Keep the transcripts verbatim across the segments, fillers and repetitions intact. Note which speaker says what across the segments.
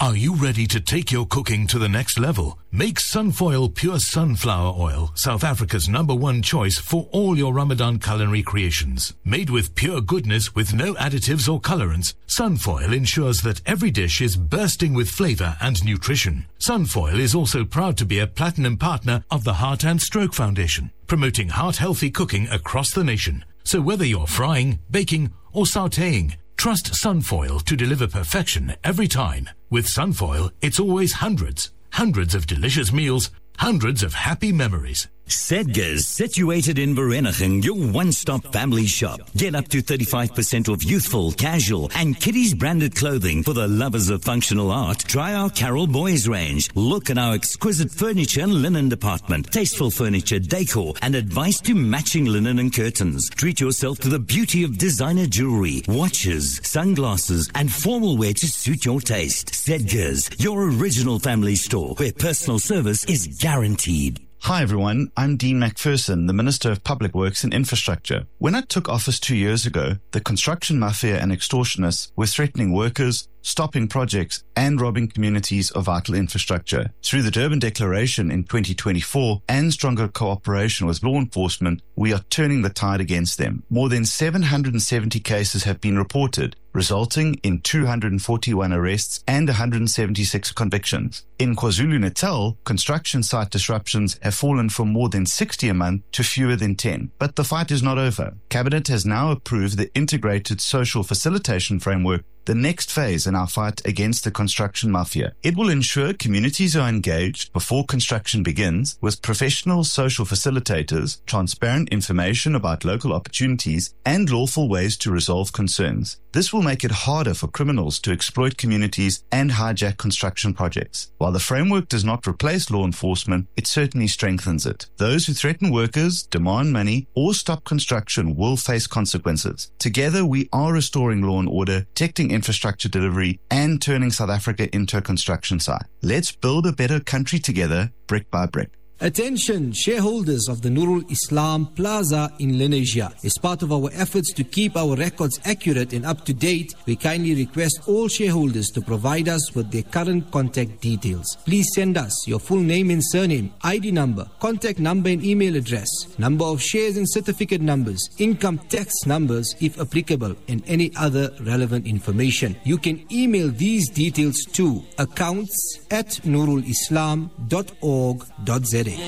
Speaker 1: Are you ready to take your cooking to the next level? Make Sunfoil Pure Sunflower Oil South Africa's number one choice for all your Ramadan culinary creations. Made with pure goodness with no additives or colorants, Sunfoil ensures that every dish is bursting with flavor and nutrition. Sunfoil is also proud to be a platinum partner of the Heart and Stroke Foundation, promoting heart-healthy cooking across the nation. So whether you're frying, baking, or sautéing, trust Sunfoil to deliver perfection every time. With Sunfoil, it's always hundreds, hundreds of delicious meals, hundreds of happy memories.
Speaker 2: Sedgars, situated in Vereeniging, your one-stop family shop. Get up to thirty-five percent off youthful, casual, and kiddies branded clothing for the lovers of functional art. Try our Carol Boys range. Look at our exquisite furniture and linen department, tasteful furniture, decor, and advice to matching linen and curtains. Treat yourself to the beauty of designer jewelry, watches, sunglasses, and formal wear to suit your taste. Sedgars, your original family store, where personal service is guaranteed.
Speaker 3: Hi everyone, I'm Dean McPherson, the Minister of Public Works and Infrastructure. When I took office two years ago, the construction mafia and extortionists were threatening workers, stopping projects, and robbing communities of vital infrastructure. Through the Durban Declaration in twenty twenty-four and stronger cooperation with law enforcement, we are turning the tide against them. More than seven hundred seventy cases have been reported, resulting in two hundred forty-one arrests and one hundred seventy-six convictions. In KwaZulu-Natal, construction site disruptions have fallen from more than sixty a month to fewer than ten. But the fight is not over. Cabinet has now approved the Integrated Social Facilitation Framework, the next phase in our fight against the construction mafia. It will ensure communities are engaged before construction begins with professional social facilitators, transparent information about local opportunities, and lawful ways to resolve concerns. This will make it harder for criminals to exploit communities and hijack construction projects. While the framework does not replace law enforcement, it certainly strengthens it. Those who threaten workers, demand money, or stop construction will face consequences. Together, we are restoring law and order, protecting infrastructure delivery, and turning South Africa into a construction site. Let's build a better country together, brick by brick.
Speaker 4: Attention, shareholders of the Nurul Islam Plaza in Lenasia. As part of our efforts to keep our records accurate and up to date, we kindly request all shareholders to provide us with their current contact details. Please send us your full name and surname, I D number, contact number and email address, number of shares and certificate numbers, income tax numbers if applicable, and any other relevant information. You can email these details to accounts at nurul islam dot org dot z a.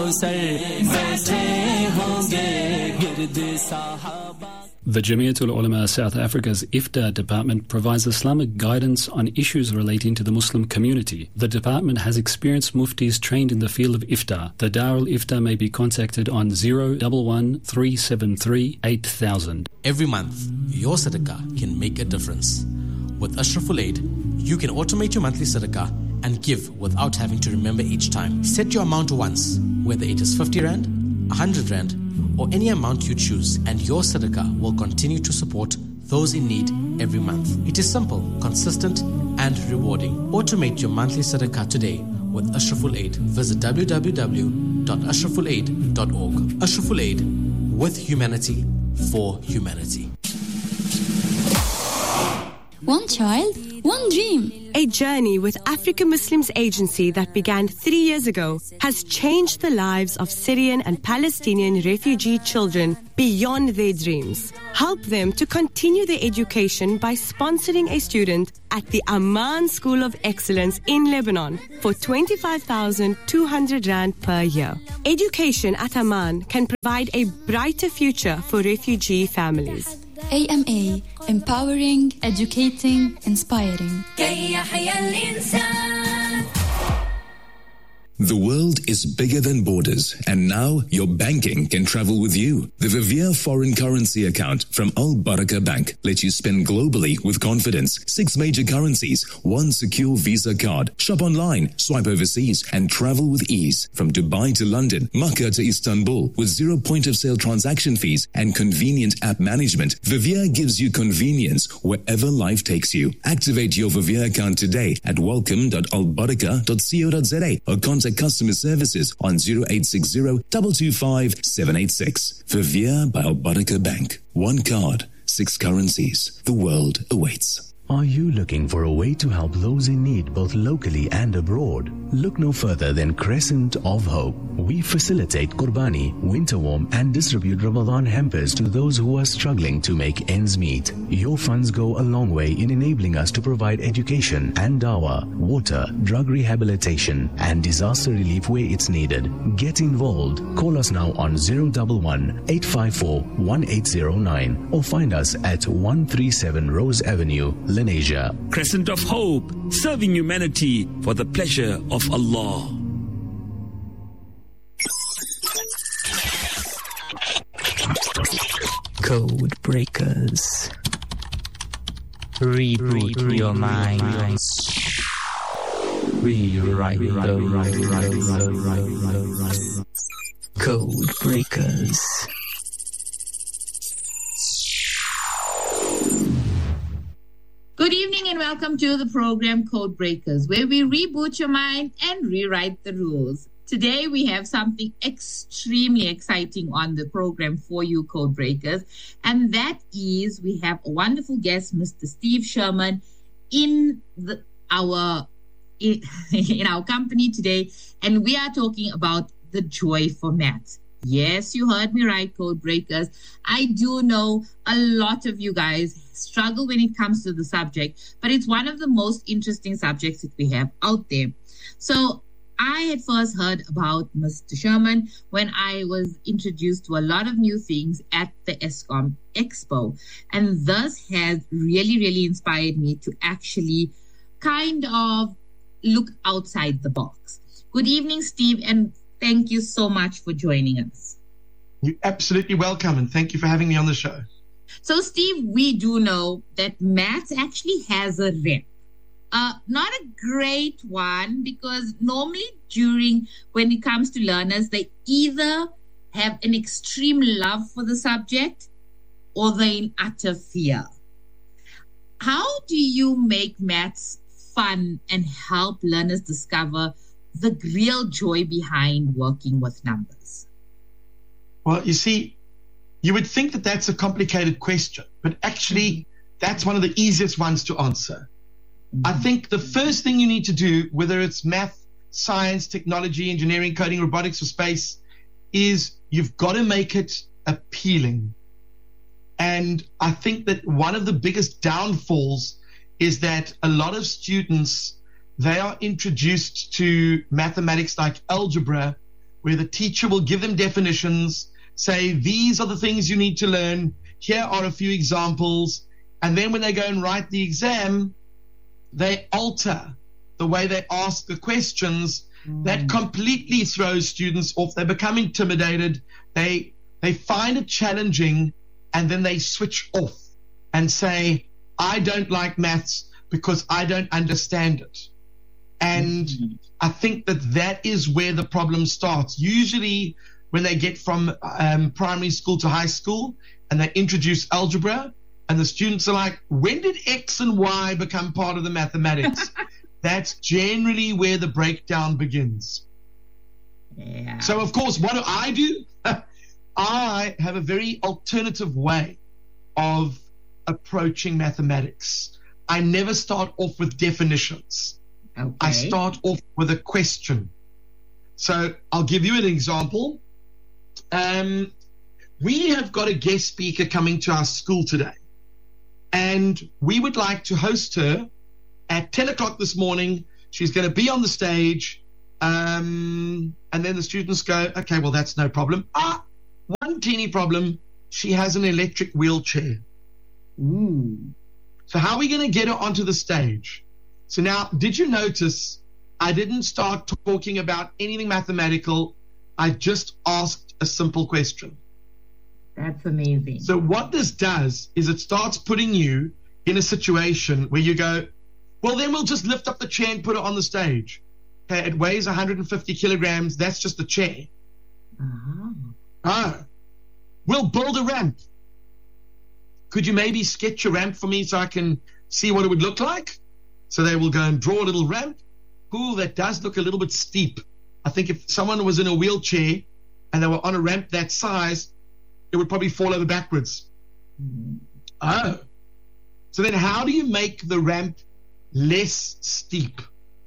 Speaker 5: The Jamiatul Ulama South Africa's Iftar department provides Islamic guidance on issues relating to the Muslim community. The department has experienced muftis trained in the field of Iftar. The Darul Iftar may be contacted on zero one one three seven three eight thousand.
Speaker 6: Every month, your sadaqah can make a difference. With Ashraful Aid, you can automate your monthly sadaqah and give without having to remember each time. Set your amount once, whether it is fifty rand, one hundred rand, or any amount you choose, and your sadaqah will continue to support those in need every month. It is simple, consistent, and rewarding. Automate your monthly sadaqah today with Ashraful Aid. Visit w w w dot ashraful aid dot org. Ashraful Aid, with humanity, for humanity.
Speaker 7: One child, one dream.
Speaker 8: A journey with African Muslims Agency that began three years ago has changed the lives of Syrian and Palestinian refugee children beyond their dreams. Help them to continue their education by sponsoring a student at the Amman School of Excellence in Lebanon for twenty-five thousand two hundred rand per year. Education at Amman can provide a brighter future for refugee families.
Speaker 7: A M A, empowering, educating, inspiring.
Speaker 9: The world is bigger than borders, and now your banking can travel with you. The Vivier foreign currency account from Al Baraka Bank lets you spend globally with confidence. Six major currencies, one secure Visa card. Shop online, swipe overseas, and travel with ease. From Dubai to London, Makkah to Istanbul, with zero point of sale transaction fees and convenient app management, Vivier gives you convenience wherever life takes you. Activate your Vivier account today at welcome dot al baraka dot co dot z a or contact customer services on zero eight six zero, two two five, seven eight six. Vivier by Al Baraka Bank. One card, six currencies. The world awaits.
Speaker 10: Are you looking for a way to help those in need both locally and abroad? Look no further than Crescent of Hope. We facilitate Qurbani, winter warm, and distribute Ramadan hampers to those who are struggling to make ends meet. Your funds go a long way in enabling us to provide education and dawah, water, drug rehabilitation, and disaster relief where it's needed. Get involved. Call us now on zero one one, eight five four, one eight zero nine or find us at one thirty-seven Rose Avenue, Lenasia.
Speaker 11: Crescent of Hope, serving humanity for the pleasure of Allah.
Speaker 12: Code breakers. Reboot your mind. Rewrite the rules. Code breakers.
Speaker 13: Good evening and welcome to the program Code Breakers, where we reboot your mind and rewrite the rules. Today we have something extremely exciting on the program for you, Code Breakers, and that is we have a wonderful guest, Mister Steve Sherman, in the, our in, in our company today, and we are talking about the joy for maths. Yes, you heard me right, Code Breakers. I do know a lot of you guys struggle when it comes to the subject, but it's one of the most interesting subjects that we have out there. So I had first heard about Mister Sherman when I was introduced to a lot of new things at the ESCOM Expo. And this has really, really inspired me to actually kind of look outside the box. Good evening, Steve, and thank you so much for joining us.
Speaker 14: You're absolutely welcome, and thank you for having me on the show.
Speaker 13: So, Steve, we do know that maths actually has a rep. Uh, not a great one, because normally during, when it comes to learners, they either have an extreme love for the subject or they're in utter fear. How do you make maths fun and help learners discover the real joy behind working with numbers?
Speaker 14: Well, you see, you would think that that's a complicated question, but actually that's one of the easiest ones to answer. Mm-hmm. I think the first thing you need to do, whether it's math, science, technology, engineering, coding, robotics, or space, is you've got to make it appealing. And I think that one of the biggest downfalls is that a lot of students, they are introduced to mathematics like algebra, where the teacher will give them definitions, say, these are the things you need to learn, here are a few examples, and then when they go and write the exam, they alter the way they ask the questions. Mm. That completely throws students off. They become intimidated. They they find it challenging, and then they switch off and say, I don't like maths because I don't understand it. And mm-hmm. I think that that is where the problem starts. Usually when they get from um, primary school to high school and they introduce algebra, and the students are like, when did X and Y become part of the mathematics? That's generally where the breakdown begins. Yeah. So, of course, what do I do? I have a very alternative way of approaching mathematics. I never start off with definitions. Okay. I start off with a question. So I'll give you an example. Um, we have got a guest speaker coming to our school today, and we would like to host her at ten o'clock this morning. She's going to be on the stage, um, and then the students go, okay, well, that's no problem. Ah, one teeny problem. She has an electric wheelchair. Ooh. So how are we going to get her onto the stage? So now, did you notice I didn't start talking about anything mathematical? I just asked a simple question.
Speaker 13: That's amazing.
Speaker 14: So what this does is it starts putting you in a situation where you go, well, then we'll just lift up the chair and put it on the stage. Okay, it weighs one hundred fifty kilograms. That's just the chair. Uh-huh. Oh, we'll build a ramp. Could you maybe sketch a ramp for me so I can see what it would look like? So they will go and draw a little ramp. Ooh, that does look a little bit steep. I think if someone was in a wheelchair and they were on a ramp that size, it would probably fall over backwards. Mm-hmm. Oh. So then how do you make the ramp less steep?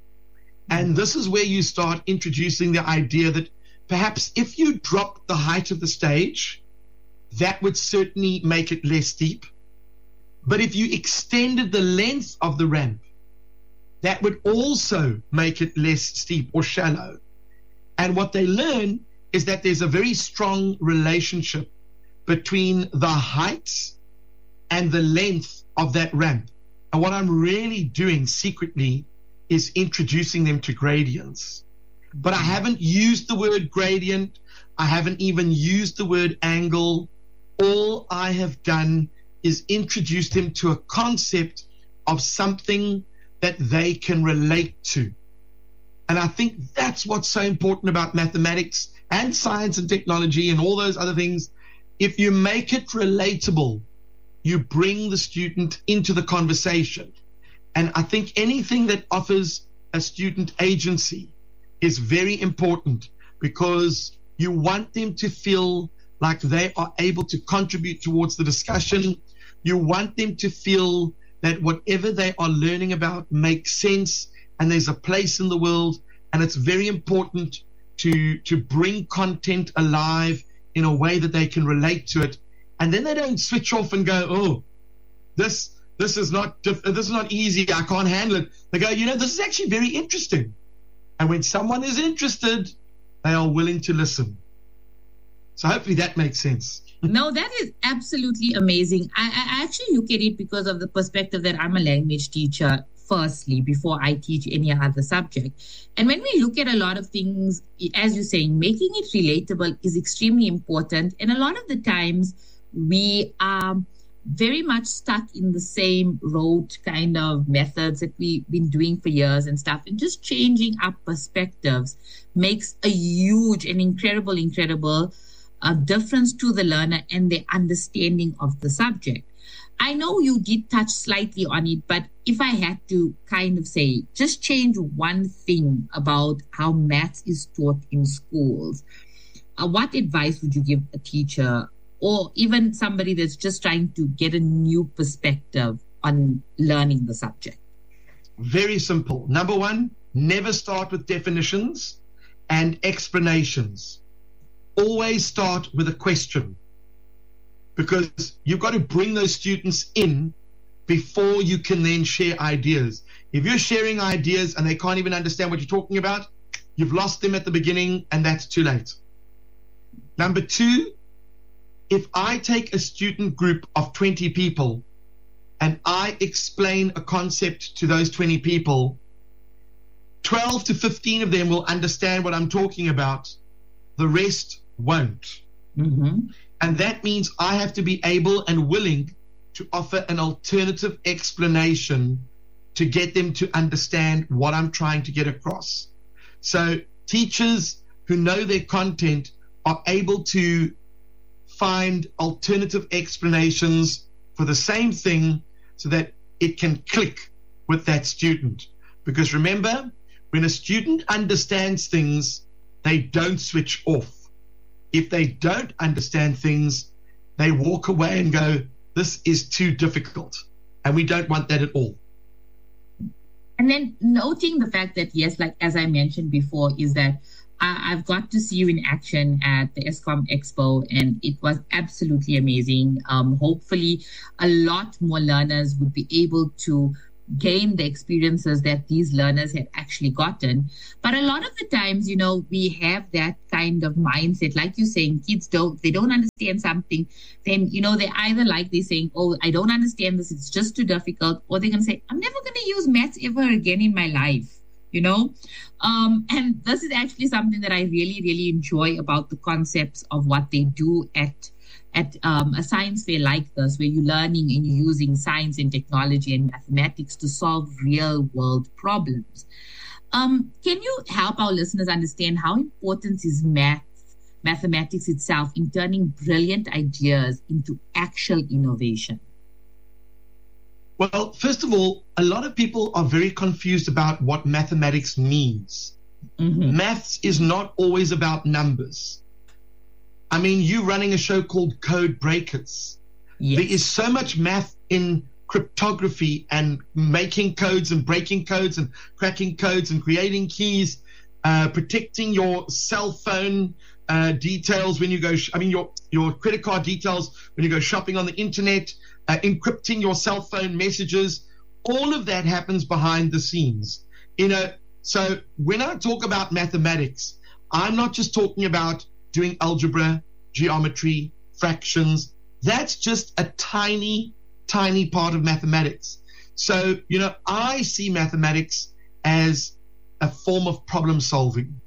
Speaker 14: And this is where you start introducing the idea that perhaps if you drop the height of the stage, that would certainly make it less steep. But if you extended the length of the ramp, that would also make it less steep or shallow. And what they learn is that there's a very strong relationship between the height and the length of that ramp. And what I'm really doing secretly is introducing them to gradients. But I haven't used the word gradient. I haven't even used the word angle. All I have done is introduce them to a concept of something that they can relate to. And I think that's what's so important about mathematics and science and technology and all those other things. If you make it relatable, you bring the student into the conversation. And I think anything that offers a student agency is very important, because you want them to feel like they are able to contribute towards the discussion. You want them to feel that whatever they are learning about makes sense and there's a place in the world. And it's very important to, to bring content alive in a way that they can relate to it. And then they don't switch off and go, oh, this this is not this is not easy, I can't handle it. They go, you know, this is actually very interesting. And when someone is interested, they are willing to listen. So hopefully that makes sense.
Speaker 13: No, that is absolutely amazing. I, I actually look at it because of the perspective that I'm a language teacher, firstly, before I teach any other subject. And when we look at a lot of things, as you're saying, making it relatable is extremely important. And a lot of the times we are very much stuck in the same rote kind of methods that we've been doing for years and stuff. And just changing up perspectives makes a huge and incredible, incredible uh, difference to the learner and their understanding of the subject. I know you did touch slightly on it, but if I had to kind of say, just change one thing about how maths is taught in schools, uh, what advice would you give a teacher or even somebody that's just trying to get a new perspective on learning the subject?
Speaker 14: Very simple. Number one, never start with definitions and explanations. Always start with a question, because you've got to bring those students in before you can then share ideas. If you're sharing ideas and they can't even understand what you're talking about, you've lost them at the beginning and that's too late. Number two, if I take a student group of twenty people and I explain a concept to those twenty people, twelve to fifteen of them will understand what I'm talking about. The rest won't.
Speaker 13: Mm-hmm.
Speaker 14: And that means I have to be able and willing to offer an alternative explanation to get them to understand what I'm trying to get across. So teachers who know their content are able to find alternative explanations for the same thing so that it can click with that student. Because remember, when a student understands things, they don't switch off. If they don't understand things, they walk away and go, this is too difficult. And we don't want that at all.
Speaker 13: And then noting the fact that, yes, like as I mentioned before, is that I, I've got to see you in action at the ESCOM Expo, and it was absolutely amazing. Um, hopefully, a lot more learners would be able to gain the experiences that these learners had actually gotten. But a lot of the times, you know, we have that kind of mindset, like you're saying, kids don't, they don't understand something, then, you know, they either like they're saying, oh, I don't understand this, it's just too difficult, or they're going to say, I'm never going to use maths ever again in my life, you know. Um, and this is actually something that I really, really enjoy about the concepts of what they do at at um, a science fair like this, where you're learning and you're using science and technology and mathematics to solve real world problems. Um, can you help our listeners understand how important is math, mathematics itself in turning brilliant ideas into actual innovation?
Speaker 14: Well, first of all, a lot of people are very confused about what mathematics means.
Speaker 13: Mm-hmm.
Speaker 14: Maths is not always about numbers. I mean, you running a show called Code Breakers.
Speaker 13: Yes.
Speaker 14: There is so much math in cryptography and making codes and breaking codes and cracking codes and creating keys, uh, protecting your cell phone uh, details when you go, sh- I mean, your, your credit card details when you go shopping on the internet, uh, encrypting your cell phone messages. All of that happens behind the scenes. You know, so when I talk about mathematics, I'm not just talking about doing algebra, geometry, fractions. That's just a tiny, tiny part of mathematics. So, you know, I see mathematics as a form of problem solving.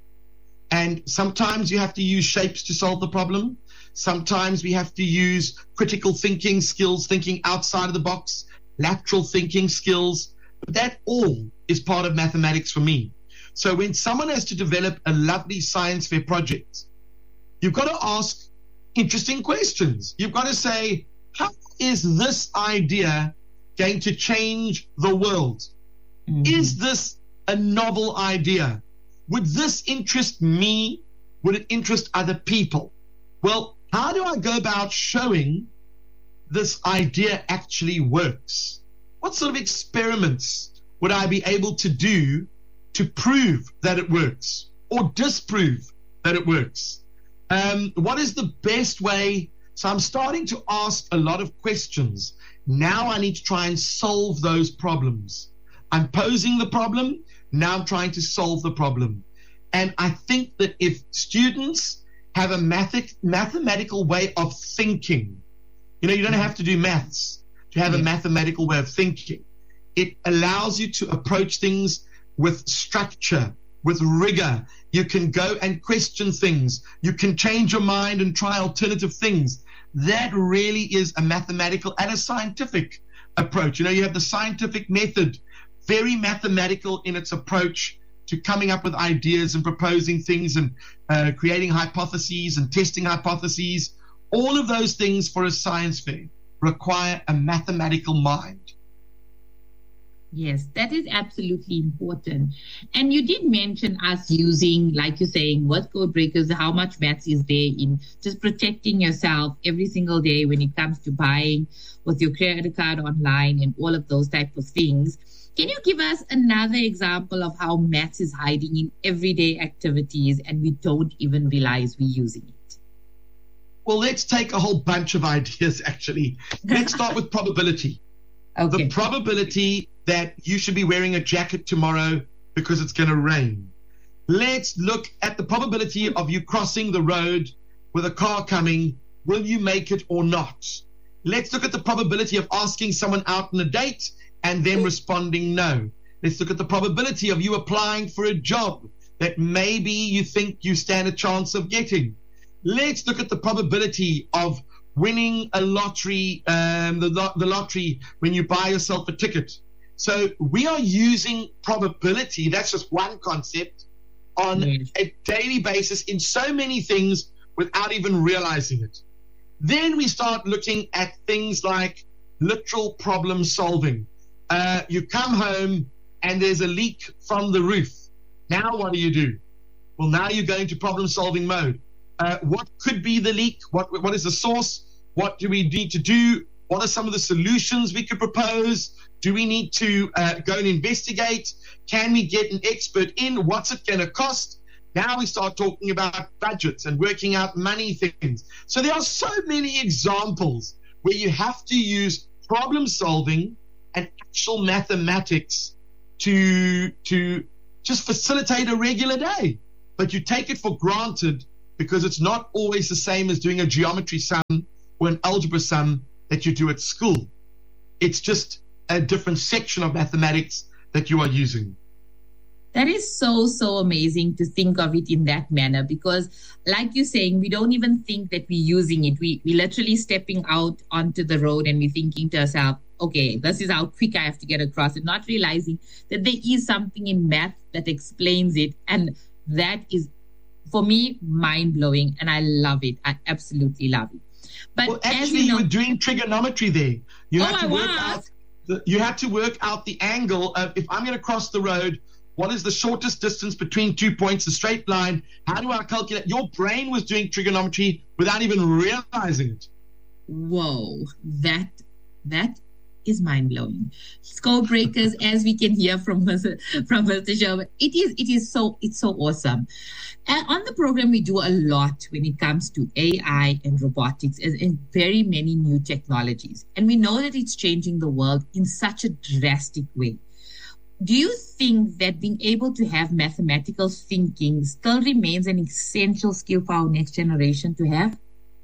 Speaker 14: And sometimes you have to use shapes to solve the problem. Sometimes we have to use critical thinking skills, thinking outside of the box, lateral thinking skills. But that all is part of mathematics for me. So when someone has to develop a lovely science fair project, you've got to ask interesting questions. You've got to say, how is this idea going to change the world? Mm-hmm. Is this a novel idea? Would this interest me? Would it interest other people? Well, how do I go about showing this idea actually works? What sort of experiments would I be able to do to prove that it works or disprove that it works? Um, what is the best way? So I'm starting to ask a lot of questions. Now I need to try and solve those problems. I'm posing the problem. Now I'm trying to solve the problem. And I think that if students have a math- mathematical way of thinking, you know, you don't have to do maths to have a mathematical way of thinking. It allows you to approach things with structure, with rigor. You can go and question things. You can change your mind and try alternative things. That really is a mathematical and a scientific approach. You know, you have the scientific method, very mathematical in its approach to coming up with ideas and proposing things and uh, creating hypotheses and testing hypotheses. All of those things for a science fair require a mathematical mind.
Speaker 13: Yes, that is absolutely important. And you did mention us using, like you're saying, with Code Breakers, how much maths is there in just protecting yourself every single day when it comes to buying with your credit card online and all of those type of things. Can you give us another example of how maths is hiding in everyday activities and we don't even realize we're using it?
Speaker 14: Well, let's take a whole bunch of ideas, actually. Let's start with probability. Okay. The probability that you should be wearing a jacket tomorrow because it's going to rain. Let's look at the probability of you crossing the road with a car coming. Will you make it or not? Let's look at the probability of asking someone out on a date and them responding no. Let's look at the probability of you applying for a job that maybe you think you stand a chance of getting. Let's look at the probability of winning a lottery, um, the, lo- the lottery when you buy yourself a ticket. So we are using probability, that's just one concept, on mm. a daily basis in so many things without even realizing it. Then we start looking at things like literal problem solving. Uh, you come home and there's a leak from the roof. Now what do you do? Well, now you go into problem solving mode. Uh, what could be the leak? What What is the source? What do we need to do? What are some of the solutions we could propose? Do we need to uh, go and investigate? Can we get an expert in? What's it going to cost? Now we start talking about budgets and working out money things. So there are so many examples where you have to use problem solving and actual mathematics to to just facilitate a regular day. But you take it for granted because it's not always the same as doing a geometry sum or an algebra sum that you do at school. It's just a different section of mathematics that you are using.
Speaker 13: That is so, so amazing to think of it in that manner because, like you're saying, we don't even think that we're using it. We, we're literally stepping out onto the road and we're thinking to ourselves, okay, this is how quick I have to get across it, not realizing that there is something in math that explains it. And that is, for me, mind-blowing, and I love it. I absolutely love it. But
Speaker 14: well, actually,
Speaker 13: as you, know,
Speaker 14: you were doing trigonometry there. You
Speaker 13: oh,
Speaker 14: had to
Speaker 13: I
Speaker 14: work
Speaker 13: was.
Speaker 14: out. The, you had to work out the angle of if I'm going to cross the road. What is the shortest distance between two points, a straight line? How do I calculate? Your brain was doing trigonometry without even realizing it.
Speaker 13: Whoa, that that is mind-blowing. Code breakers, as we can hear from Mister from Mister Sherman, it is it is so it's so awesome. And on the program, we do a lot when it comes to A I and robotics and, and very many new technologies. And we know that it's changing the world in such a drastic way. Do you think that being able to have mathematical thinking still remains an essential skill for our next generation to have?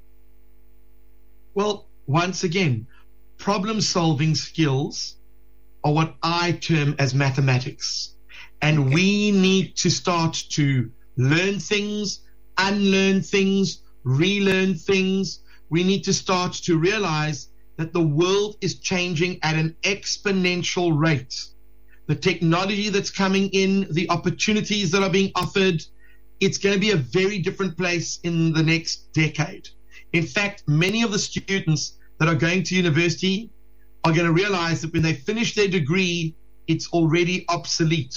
Speaker 14: Well, once again, problem-solving skills are what I term as mathematics. And okay. we need to start to learn things, unlearn things, relearn things. We need to start to realize that the world is changing at an exponential rate. The technology that's coming in, the opportunities that are being offered, it's going to be a very different place in the next decade. In fact, many of the students that are going to university are going to realize that when they finish their degree, it's already obsolete.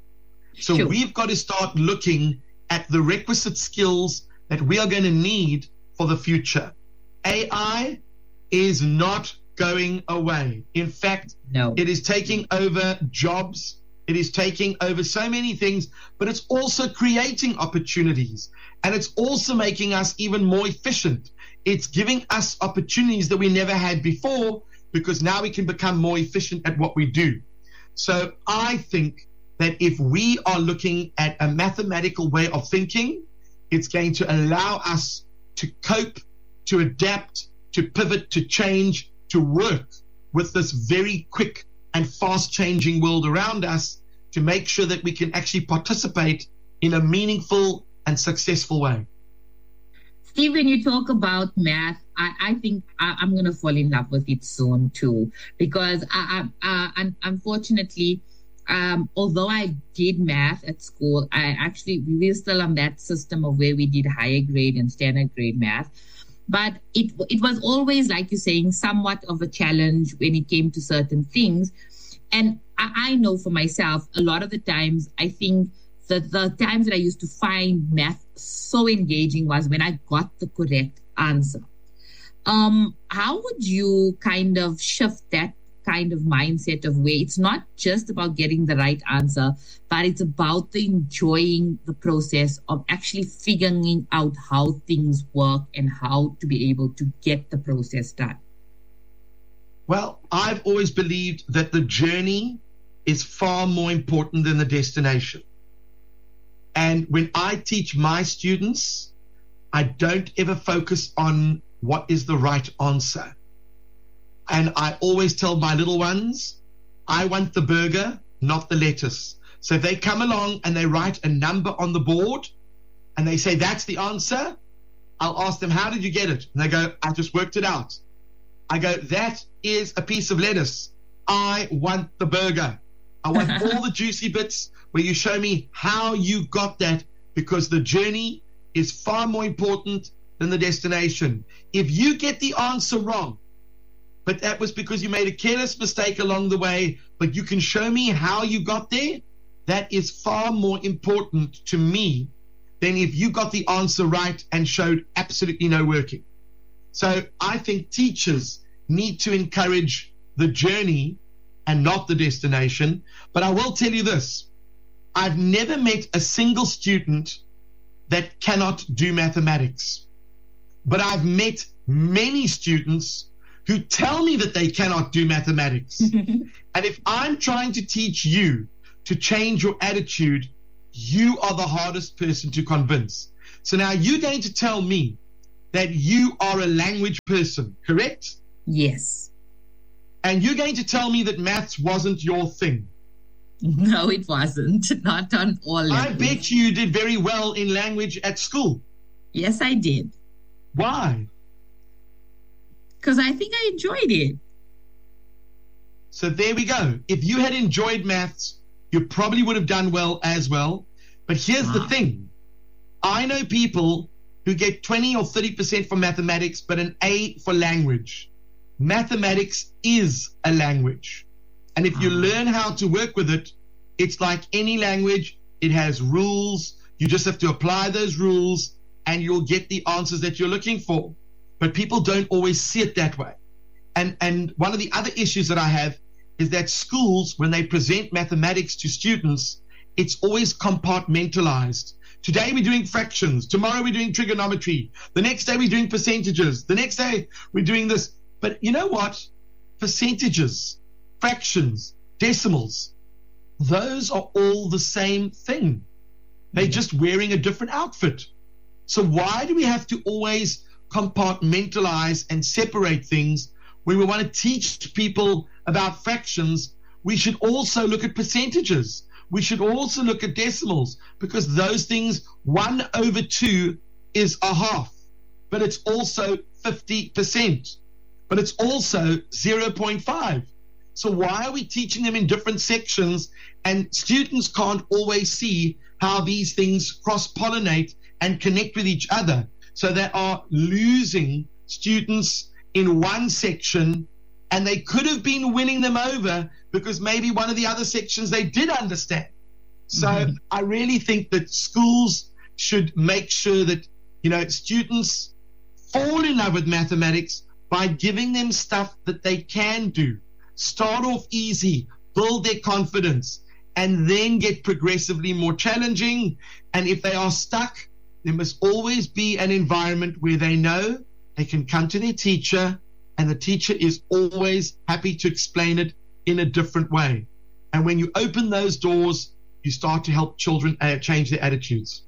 Speaker 14: So sure. we've got to start looking at the requisite skills that we are going to need for the future. A I is not going away. In fact,
Speaker 13: no.
Speaker 14: it is taking over jobs. It is taking over so many things, but it's also creating opportunities. And it's also making us even more efficient. It's giving us opportunities that we never had before because now we can become more efficient at what we do. So I think that if we are looking at a mathematical way of thinking, it's going to allow us to cope, to adapt, to pivot, to change, to work with this very quick and fast-changing world around us to make sure that we can actually participate in a meaningful and successful way.
Speaker 13: Steve, when you talk about math, I, I think I, I'm going to fall in love with it soon too, because I, I, I, unfortunately, um, although I did math at school, I actually, we were still on that system of where we did higher grade and standard grade math. But it it was always, like you're saying, somewhat of a challenge when it came to certain things. And I, I know for myself, a lot of the times, I think that the times that I used to find math so engaging was when I got the correct answer. Um, how would you kind of shift that kind of mindset of where it's not just about getting the right answer, but it's about the enjoying the process of actually figuring out how things work and how to be able to get the process done?
Speaker 14: Well, I've always believed that the journey is far more important than the destination. And when I teach my students, I don't ever focus on what is the right answer. And I always tell my little ones, I want the burger, not the lettuce. So if they come along and they write a number on the board and they say, that's the answer, I'll ask them, how did you get it? And they go, I just worked it out. I go, that is a piece of lettuce. I want the burger. I want all the juicy bits where you show me how you got that, because the journey is far more important than the destination. If you get the answer wrong, but that was because you made a careless mistake along the way, but you can show me how you got there, that is far more important to me than if you got the answer right and showed absolutely no working. So I think teachers need to encourage the journey and not the destination. But I will tell you this, I've never met a single student that cannot do mathematics. But I've met many students who tell me that they cannot do mathematics. And if I'm trying to teach you to change your attitude, you are the hardest person to convince. So now you're going to tell me that you are a language person, correct?
Speaker 13: Yes.
Speaker 14: And you're going to tell me that maths wasn't your thing.
Speaker 13: No, it wasn't. Not on all levels.
Speaker 14: I bet you did very well in language at school.
Speaker 13: Yes, I did.
Speaker 14: Why?
Speaker 13: Because I think I enjoyed it.
Speaker 14: So there we go. If you had enjoyed maths, you probably would have done well as well. But here's wow. the thing. I know people who get twenty or thirty percent for mathematics, but an A for language. Mathematics is a language. And if you learn how to work with it, it's like any language. It has rules. You just have to apply those rules and you'll get the answers that you're looking for. But people don't always see it that way. and, and one of the other issues that I have is that schools, when they present mathematics to students, it's always compartmentalized. Today we're doing fractions. Tomorrow we're doing trigonometry. The next day we're doing percentages. The next day we're doing this. But you know what? Percentages, fractions, decimals, those are all the same thing. They're just wearing a different outfit. So why do we have to always compartmentalize and separate things? When we want to teach people about fractions, we should also look at percentages. We should also look at decimals, because those things, one over two is a half, but it's also fifty percent, but it's also zero point five. So why are we teaching them in different sections, and students can't always see how these things cross-pollinate and connect with each other? So they are losing students in one section, and they could have been winning them over because maybe one of the other sections they did understand. So mm-hmm. I really think that schools should make sure that, you know, students fall in love with mathematics by giving them stuff that they can do. Start off easy, build their confidence, and then get progressively more challenging. And if they are stuck, there must always be an environment where they know they can come to their teacher, and the teacher is always happy to explain it in a different way. And when you open those doors, you start to help children uh, change their attitudes.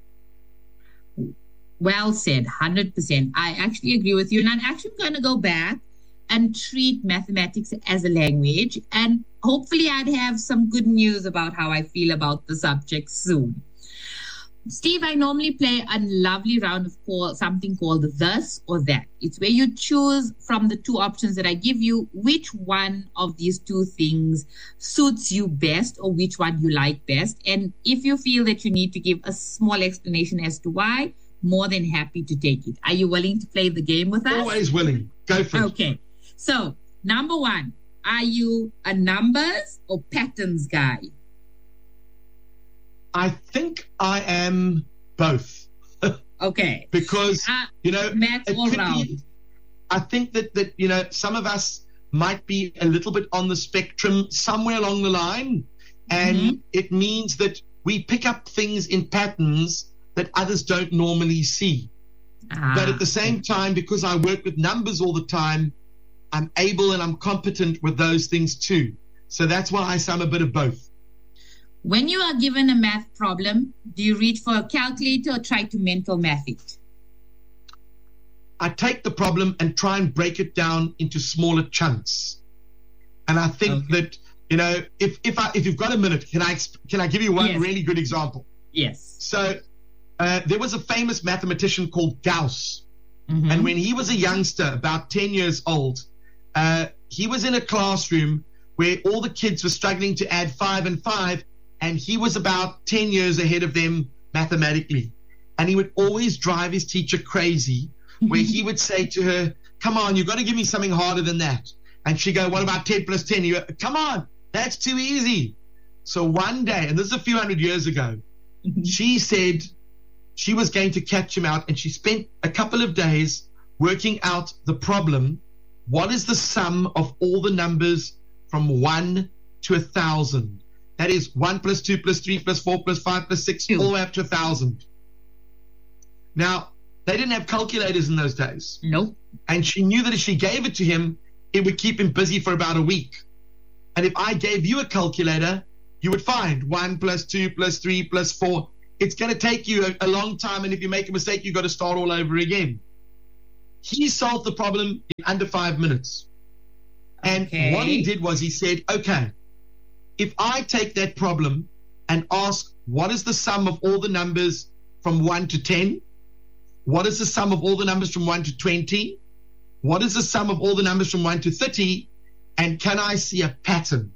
Speaker 13: Well said, one hundred percent. I actually agree with you. And I'm actually going to go back and treat mathematics as a language. And hopefully I'd have some good news about how I feel about the subject soon. Steve, I normally play a lovely round of call, something called this or that. It's where you choose from the two options that I give you which one of these two things suits you best, or which one you like best. And if you feel that you need to give a small explanation as to why, more than happy to take it. Are you willing to play the game with us?
Speaker 14: Always willing. Go for it.
Speaker 13: Okay. So, number one, are you a numbers or patterns guy?
Speaker 14: I think I am both.
Speaker 13: Okay.
Speaker 14: Because,
Speaker 13: uh,
Speaker 14: you know,
Speaker 13: math all round.
Speaker 14: Be, I think that, that, you know, some of us might be a little bit on the spectrum somewhere along the line. And mm-hmm. it means that we pick up things in patterns that others don't normally see. Ah. But at the same time, because I work with numbers all the time, I'm able and I'm competent with those things too. So that's why I say I'm a bit of both.
Speaker 13: When you are given a math problem, do you reach for a calculator or try to mental math it?
Speaker 14: I take the problem and try and break it down into smaller chunks. And I think okay. that, you know, if if I if you've got a minute, can I can I give you one yes. really good example?
Speaker 13: Yes.
Speaker 14: So uh, there was a famous mathematician called Gauss. Mm-hmm. And when he was a youngster, about ten years old, uh, he was in a classroom where all the kids were struggling to add five and five. And he was about ten years ahead of them mathematically. And he would always drive his teacher crazy, where he would say to her, come on, you've got to give me something harder than that. And she'd go, what about ten plus ten? You go, come on, that's too easy. So one day, and this is a few hundred years ago, she said she was going to catch him out. And she spent a couple of days working out the problem. What is the sum of all the numbers from one to a thousand? That is one plus two plus three plus four plus five plus six, all the way up to a thousand. Now, they didn't have calculators in those days.
Speaker 13: Nope.
Speaker 14: And she knew that if she gave it to him, it would keep him busy for about a week. And if I gave you a calculator, you would find one plus two plus three plus four. It's going to take you a, a long time. And if you make a mistake, you've got to start all over again. He solved the problem in under five minutes. And okay. what he did was he said, okay, if I take that problem and ask, what is the sum of all the numbers from one to ten? What is the sum of all the numbers from one to twenty? What is the sum of all the numbers from one to thirty? And can I see a pattern?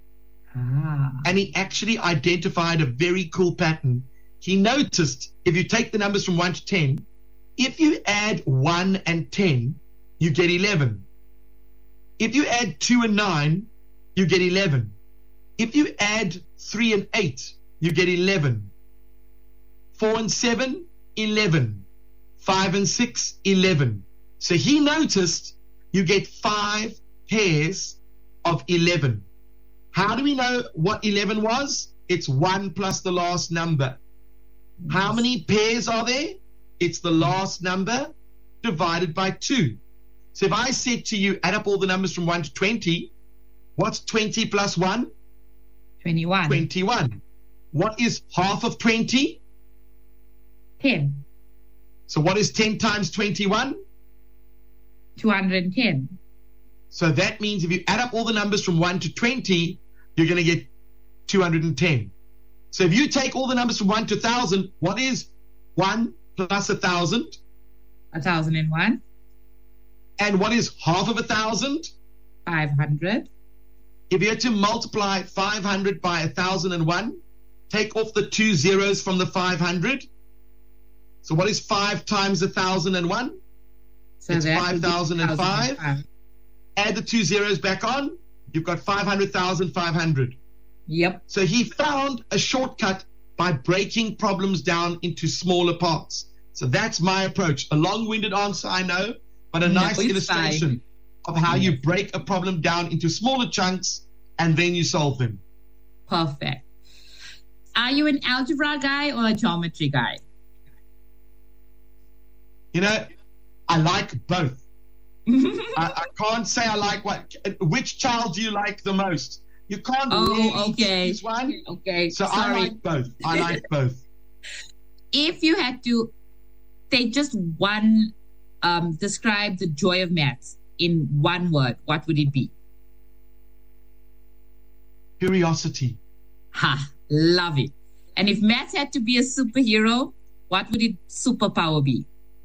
Speaker 14: Ah. And he actually identified a very cool pattern. He noticed if you take the numbers from one to ten, if you add one and ten, you get eleven. If you add two and nine, you get eleven. If you add three and eight, you get eleven. four and seven, eleven. five and six, eleven. So he noticed you get five, pairs of eleven. How do we know what eleven was? It's one plus the last number. How many pairs are there? It's the last number divided by two. So if I said to you, add up all the numbers from one to twenty, what's twenty plus one?
Speaker 13: twenty-one.
Speaker 14: twenty-one. What is half of twenty?
Speaker 13: ten.
Speaker 14: So what is ten times twenty-one?
Speaker 13: two hundred ten.
Speaker 14: So that means if you add up all the numbers from one to twenty, you're going to get two hundred ten. So if you take all the numbers from one to one thousand, what is one plus one thousand?
Speaker 13: one thousand one.
Speaker 14: And what is half of one thousand?
Speaker 13: five hundred.
Speaker 14: If you had to multiply five hundred by one thousand one, take off the two zeros from the five hundred. So what is five times one thousand one?
Speaker 13: So
Speaker 14: it's five thousand five. Add the two zeros back on. You've got five hundred thousand five hundred.
Speaker 13: Yep.
Speaker 14: So he found a shortcut by breaking problems down into smaller parts. So that's my approach. A long-winded answer, I know, but a
Speaker 13: No,
Speaker 14: nice
Speaker 13: it's
Speaker 14: illustration of how
Speaker 13: Yes.
Speaker 14: you break a problem down into smaller chunks and then you solve them.
Speaker 13: Perfect. Are you an algebra guy or a geometry guy?
Speaker 14: You know, I like both. I, I can't say I like what. Which child do you like the most? You can't
Speaker 13: Oh,
Speaker 14: really
Speaker 13: okay.
Speaker 14: choose one.
Speaker 13: Okay.
Speaker 14: So
Speaker 13: Sorry.
Speaker 14: I like both. I like both.
Speaker 13: If you had to take just one, um, describe the joy of maths in one word, what would it be?
Speaker 14: Curiosity.
Speaker 13: Ha, love it. And if maths had to be a superhero, what would its superpower be?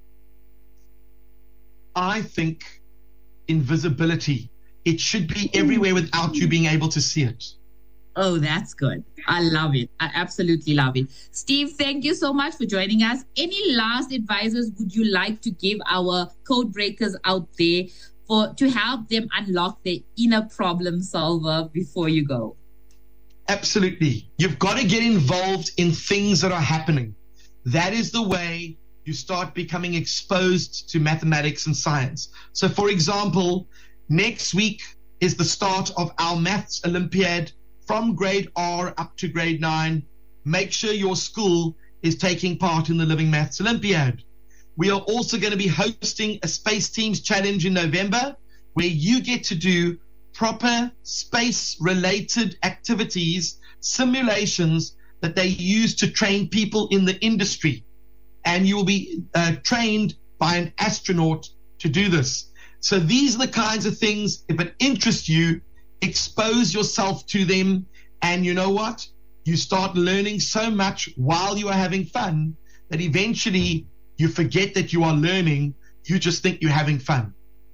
Speaker 14: I think invisibility. It should be everywhere without you being able to see it.
Speaker 13: Oh, that's good. I love it. I absolutely love it. Steve, thank you so much for joining us. Any last advices would you like to give our code breakers out there for to help them unlock their inner problem solver before you go?
Speaker 14: Absolutely. You've got to get involved in things that are happening. That is the way you start becoming exposed to mathematics and science. So, for example, next week is the start of our Maths Olympiad from grade R up to grade nine. Make sure your school is taking part in the Living Maths Olympiad. We are also going to be hosting a Space Teams Challenge in November where you get to do proper space-related activities, simulations that they use to train people in the industry. And you will be uh, trained by an astronaut to do this. So these are the kinds of things, if it interests you, expose yourself to them. And you know what? You start learning so much while you are having fun that eventually you forget that you are learning. You just think you're having fun.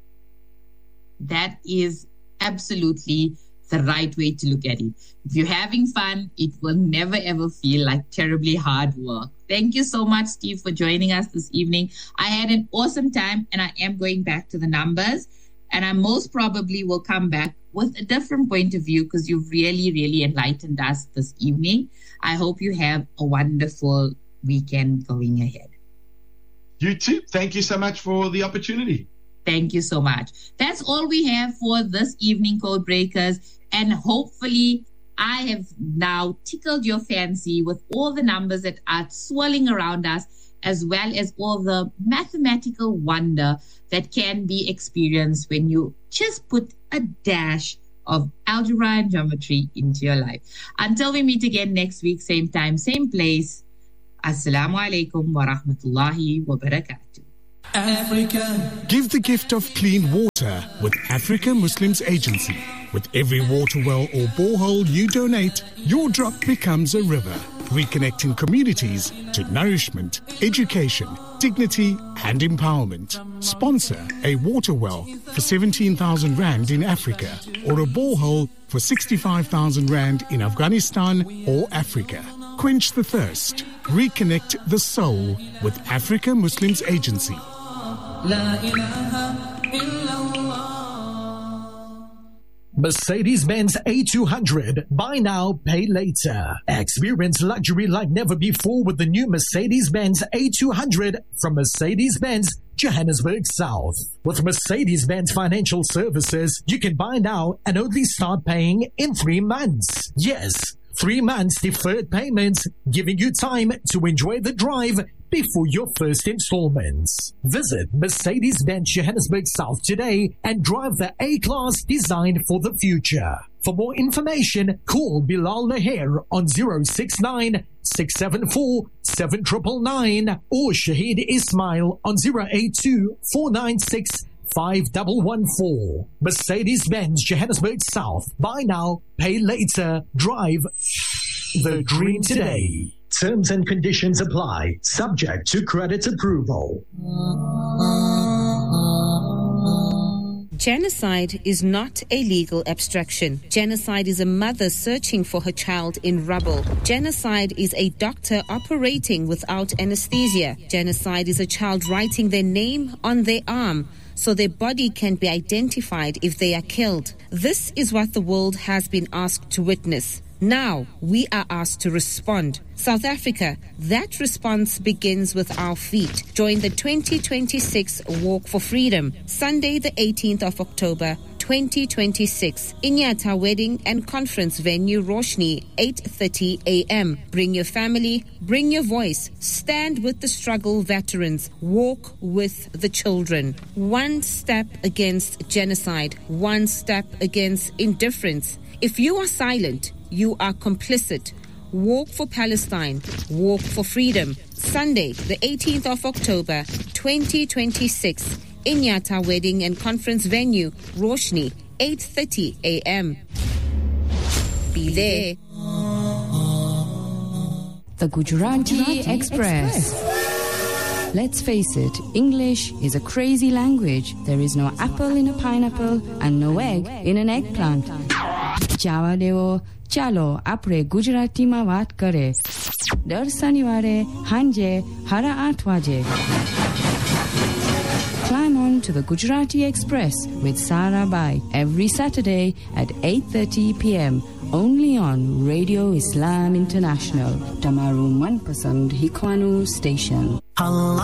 Speaker 13: That is absolutely the right way to look at it. If you're having fun, it will never ever feel like terribly hard work. Thank you so much, Steve, for joining us this evening. I had an awesome time and I am going back to the numbers, and I most probably will come back with a different point of view because you've really, really enlightened us this evening. I hope you have a wonderful weekend going ahead.
Speaker 14: You too. Thank you so much for the opportunity.
Speaker 13: Thank you so much. That's all we have for this evening, Code Breakers. And hopefully I have now tickled your fancy with all the numbers that are swirling around us, as well as all the mathematical wonder that can be experienced when you just put a dash of algebra and geometry into your life. Until we meet again next week, same time, same place. Assalamu alaikum wa rahmatullahi wa barakatuh.
Speaker 15: Africa. Give the gift of clean water with Africa Muslims Agency. With every water well or borehole you donate, your drop becomes a river, reconnecting communities to nourishment, education, dignity and empowerment. Sponsor a water well for seventeen thousand rand in Africa or a borehole for sixty-five thousand rand in Afghanistan or Africa. Quench the thirst. Reconnect the soul with Africa Muslims Agency.
Speaker 16: Mercedes-Benz A two hundred. Buy now, pay later. Experience luxury like never before with the new Mercedes-Benz A two hundred from Mercedes-Benz. Johannesburg South. With Mercedes-Benz Financial Services, you can buy now and only start paying in three months. Yes, three months deferred payments, giving you time to enjoy the drive before your first installments. Visit Mercedes-Benz Johannesburg South today and drive the A-Class designed for the future. For more information, call Bilal Laher on zero six nine, six seven four, seven nine nine nine or Shahid Ismail on zero eight two, four nine six, five one one four. Mercedes-Benz Johannesburg South. Buy now, pay later. Drive the dream today. Terms and conditions apply, subject to credit approval.
Speaker 17: Genocide is not a legal abstraction. Genocide is a mother searching for her child in rubble. Genocide is a doctor operating without anesthesia. Genocide is a child writing their name on their arm so their body can be identified if they are killed. This is what the world has been asked to witness. Now, we are asked to respond. South Africa, that response begins with our feet. Join the twenty twenty-six Walk for Freedom, Sunday the eighteenth of October, twenty twenty-six, Inyata Wedding and Conference Venue, Roshni, eight thirty a.m. Bring your family, bring your voice, stand with the struggle veterans, walk with the children. One step against genocide, one step against indifference. If you are silent, you are complicit. Walk for Palestine. Walk for freedom. Sunday, the eighteenth of October, twenty twenty-six. Inyata Wedding and Conference Venue, Roshni, eight thirty a.m. Be there.
Speaker 18: The Gujarati Express. Let's face it, English is a crazy language. There is no apple in a pineapple and no egg in an eggplant. Java deo, chalo apre Gujarati ma વાત કરે. દર શનિવારે હાંજે હારા આઠ વાગે. Climb on to the Gujarati Express with Sarah Bai every Saturday at eight thirty p.m. only on Radio Islam International, Tamaru Manpasand Hikwanu Station.